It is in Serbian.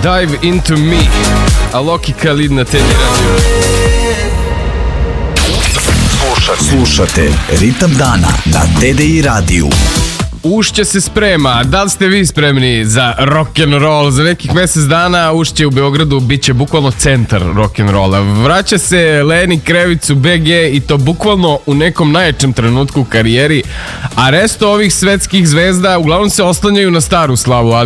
Dive Into Me, Alok i Khalid na TD Radio. Slušate Ritam dana na TDI radiju. Ušće se sprema, da li ste vi spremni za rock'n'roll? Za nekih mjesec dana Ušće u Beogradu bit će bukvalno centar rock'n'rolla. Vraća se Leni Krevic u BG i to bukvalno u nekom najjačem trenutku u karijeri, a resto ovih svetskih zvezda uglavnom se oslanjaju na staru slavu, ali